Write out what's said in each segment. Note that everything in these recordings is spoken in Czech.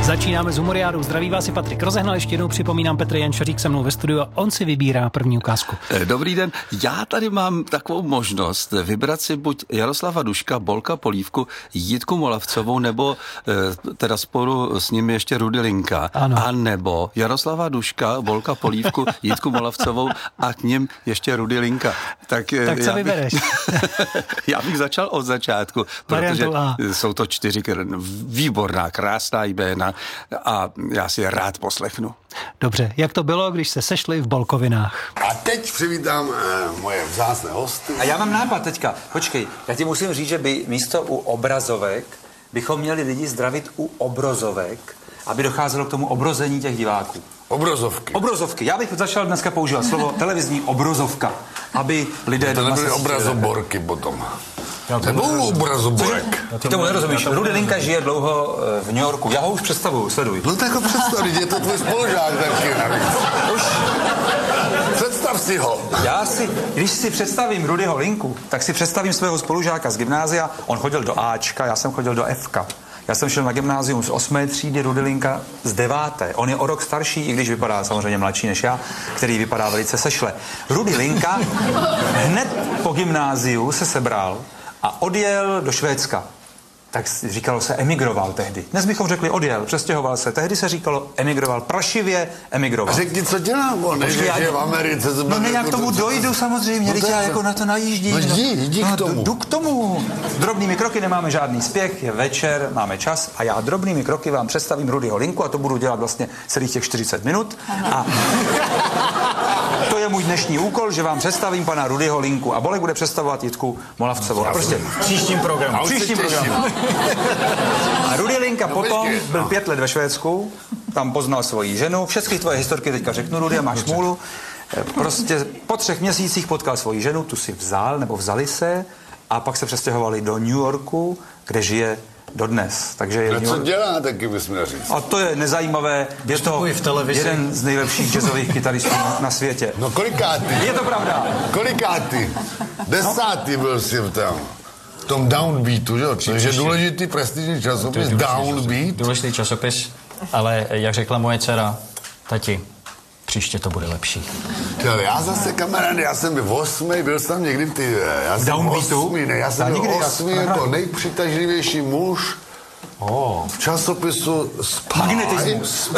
Začínáme s Humoriádou. Zdraví vás i Patrik Rozehnal. Ještě jednou připomínám, Petr Jančařík se mnou ve studiu a on si vybírá první ukázku. Dobrý den. Já tady mám takovou možnost vybrat si buď Jaroslava Duška, Bolka Polívku, Jitku Molavcovou, nebo teda spolu s nimi ještě Rudy Linka. Ano. A nebo Jaroslava Duška, Bolka Polívku, Jitku Molavcovou a k ním ještě Rudy Linka. Tak co vybereš? Já bych začal od začátku, protože jsou to 4 výborná, krásná jména a já si je rád poslechnu. Dobře, jak to bylo, když se sešli v Bolkovinách? A teď přivítám moje vzácné hosty. A já mám nápad teďka. Počkej, já ti musím říct, že by místo u obrazovek bychom měli lidi zdravit u obrazovek, aby docházelo k tomu obrození těch diváků. Obrazovky. Obrazovky. Já bych začal dneska používat slovo televizní obrazovka, aby lidé... To nebyly obrazoborky potom. Nebo obrazoborek. Ty tomu nerozumíš. Rudy Linka žije dlouho v New Yorku. Já ho už představuju, sleduj. No tak ho představ, je to tvůj spolužák taky navíc. Už. Představ si ho. Když si představím Rudyho Linku, tak si představím svého spolužáka z gymnázia. On chodil do Ačka, já jsem chodil do Fka. Já jsem šel na gymnázium z 8. třídy, Rudy Linka z 9. On je o rok starší, i když vypadá samozřejmě mladší než já, který vypadá velice sešle. Rudy Linka hned po gymnáziu se sebral a odjel do Švédska. Tak říkalo se emigroval tehdy. Dnes bychom řekli odjel, přestěhoval se. Tehdy se říkalo emigroval, prašivě emigroval. A řekni, co dělá on, že je v Americe. No ne, já k tomu dojdu samozřejmě, teď já jako na to najíždím. No jdi k tomu. Jdu k tomu. Drobnými kroky nemáme žádný spěch, je večer, máme čas a já drobnými kroky vám představím Rudyho Linku a to budu dělat vlastně celých těch 40 minut. A to je můj dnešní úkol, že vám představím pana Rudyho Linku a Bolek bude představovat Jitku Molavcovou. A prostě příštím programu. A Rudy Linka potom byl 5 let ve Švédsku, tam poznal svoji ženu, všechny tvoje historky teďka řeknu, Rudy, máš smůlu. Prostě po 3 měsících potkal svoji ženu, tu si vzal, nebo vzali se a pak se přestěhovali do New Yorku, kde žije dodnes. Takže je co dělá, taky bychom říct. A to je nezajímavé, je to jeden z nejlepších jazzových kytaristů na světě. No kolikátý? Je to pravda. Kolikátý? 10. byl si v tom Downbeatu, že jo? Takže důležitý prestižní časopis Downbeat. Důležitý časopis, ale jak řekla moje dcera, tati, příště to bude lepší. Já zase, kamarád, já jsem byl 8, byl jsem někdy v ty... Downbeatu? Já jsem byl 8 jako nejpřitažlivější muž v časopisu Spy. Magnetismus.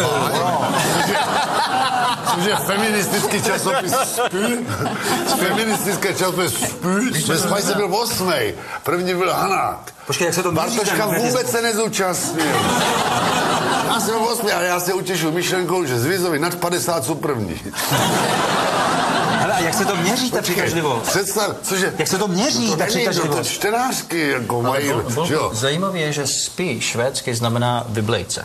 Což je feministický časopis Spy. Feministický časopis Spy. Ve Spy jsem byl 8. První byl Hanák. Počkej, jak se to Bartoška vůbec se nezúčastnil. Já jsem 8, ale já se utěšil myšlenkou, že Zvizovi nad 50 jsou první. Hele, a jak se to měří, ta přitažlivost? Představ, cože? Jak se to měří, ta přitažlivost? To čtenářky jako mají, že jo? Zajímavé je, že spí švédsky znamená vyblejce.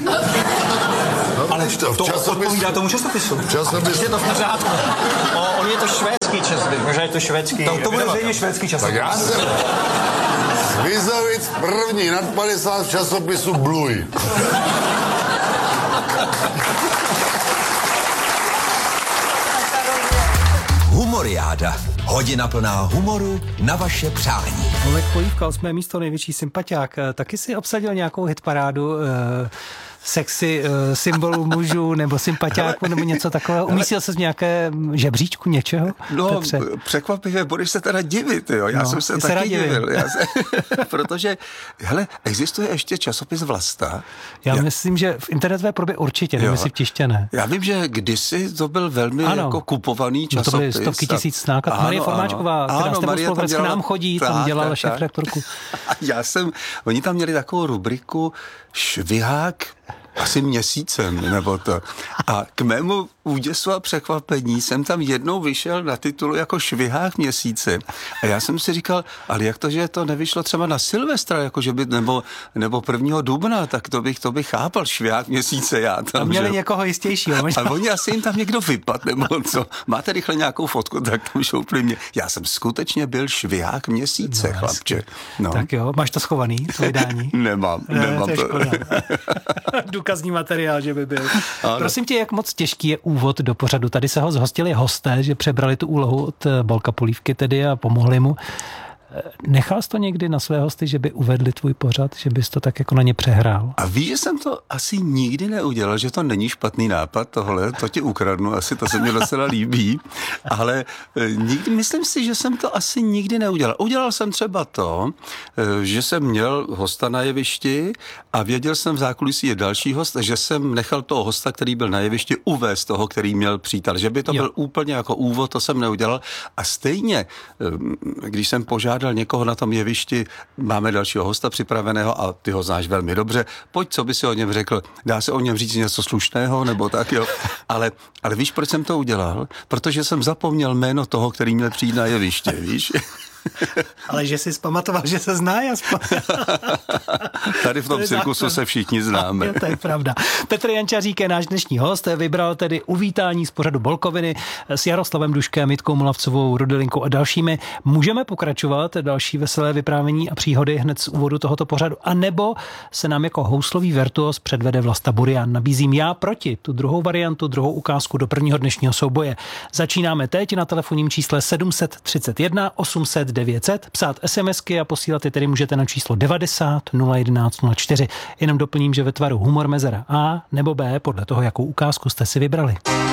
Ale To odpovídá tomu časopisu. Je to v pořádku. On je to švédský časopis, možná je to švédský. To bude zřejmě švédský časopis. Tak já jsem Zvizovic první nad 50 v časopisu Bluj. Humoriáda. Hodina plná humoru na vaše přání. Bolek Polívka, 8. místo, největší sympatiák. Taky si obsadil nějakou hitparádu sexy symbolů mužů nebo sympatiáků nebo něco takového? Umístil se z nějaké žebříčku něčeho? No, Petře? překvapivě, budeš se teda divit, jo. Já jsem se taky divil. Protože, hele, existuje ještě časopis Vlasta. Já myslím, že v internetové podobě určitě, nevím, jestli v tištěné. Já vím, že kdysi to byl velmi jako kupovaný časopis. No to byly stovky tisíc náklad. Marie Formáčková, která s tebou spolupracuje, k nám chodí, tam dělala šéfredaktorku. Oni tam měli takovou rubriku Švihák asi měsícem, nebo to. A k mému úděsu a překvapení jsem tam jednou vyšel na titulu jako Švihák měsíce. A já jsem si říkal, ale jak to, že to nevyšlo třeba na Silvestra, jako že by, nebo 1. dubna, tak to bych chápal, Švihák měsíce. Já tam, a měli někoho jistějšího. A oni asi jim tam někdo vypad, nebo co. Máte rychle nějakou fotku, tak tam šoupli mě. Já jsem skutečně byl Švihák měsíce, chlapče. No. Tak jo, máš to schovaný, to vydání? Nemám to. Důkazní materiál, že by byl. Ano. Prosím tě, jak moc těžký je úvod do pořadu? Tady se ho zhostili hosté, že přebrali tu úlohu od Bolka Polívky tedy a pomohli mu. Nechal jsi to někdy na své hosty, že by uvedli tvůj pořad, že bys to tak jako na ně přehrál? A víš, že jsem to asi nikdy neudělal, že to není špatný nápad tohle, to ti ukradnu, asi to se mi docela líbí, ale nikdy, myslím si, že jsem to asi nikdy neudělal. Udělal jsem třeba to, že jsem měl hosta na jevišti a věděl jsem v zákulisí je další host, že jsem nechal toho hosta, který byl na jevišti, uvést toho, který měl přítel. Že by to byl úplně jako úvod, to jsem neudělal. A stejně, když jsem požádal někoho na tom jevišti, máme dalšího hosta připraveného a ty ho znáš velmi dobře, pojď, co by si o něm řekl, dá se o něm říct něco slušného, nebo tak, jo. Ale víš, proč jsem to udělal? Protože jsem zapomněl jméno toho, který měl přijít na jeviště, víš? Ale že jsi zpamatoval, že se zná, aspoň. Tady v tom cirkusu se všichni známe. To je pravda. Petr Jančařík je náš dnešní host, vybral tedy uvítání z pořadu Bolkoviny s Jaroslavem Duškem, Jitkou Molavcovou, Rudelinkou a dalšími. Můžeme pokračovat další veselé vyprávění a příhody hned z úvodu tohoto pořadu, anebo se nám jako houslový virtuos předvede Vlasta Burian. Nabízím já proti tu druhou variantu, druhou ukázku do prvního dnešního souboje. Začínáme teď na telefonním čísle 731 800 900, psát SMSky a posílat je tedy můžete na číslo 90 011 04. Jenom doplním, že ve tvaru humor mezera A nebo B, podle toho, jakou ukázku jste si vybrali.